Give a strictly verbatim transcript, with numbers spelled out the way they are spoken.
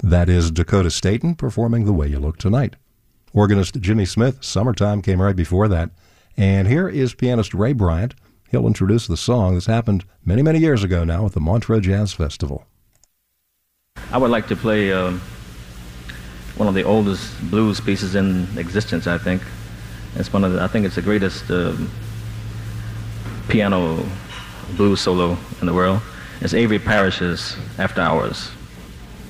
That is Dakota Staton performing The Way You Look Tonight. Organist Jimmy Smith, Summertime, came right before that. And here is pianist Ray Bryant. He'll introduce the song. This happened many, many years ago now at the Montreux Jazz Festival. I would like to play uh, one of the oldest blues pieces in existence, I think. It's one of the, I think it's the greatest uh, piano blues solo in the world. It's Avery Parrish's After Hours.